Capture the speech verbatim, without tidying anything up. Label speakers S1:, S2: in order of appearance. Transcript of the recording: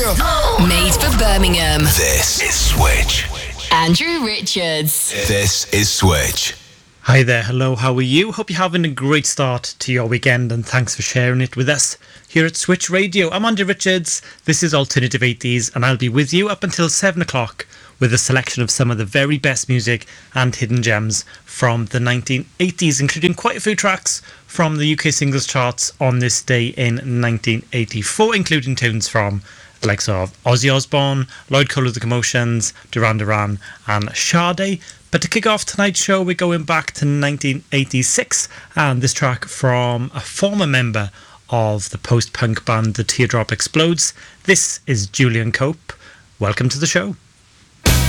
S1: Made for Birmingham.
S2: This is Switch.
S1: Andrew Richards.
S2: This is Switch.
S3: Hi there, hello, how are you? Hope you're having a great start to your weekend and thanks for sharing it with us here at Switch Radio. I'm Andrew Richards, this is Alternative eighties and I'll be with you up until seven o'clock with a selection of some of the very best music and hidden gems from the nineteen eighties, including quite a few tracks from the U K singles charts on this day in nineteen eighty-four, including tunes from the likes of Ozzy Osbourne, Lloyd Cole of the Commotions, Duran Duran and Sade. But to kick off tonight's show, we're going back to nineteen eighty-six and this track from a former member of the post-punk band The Teardrop Explodes. This is Julian Cope. Welcome to the show.